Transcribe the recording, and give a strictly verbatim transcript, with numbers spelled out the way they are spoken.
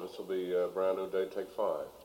this will be uh, Brando Day, take five.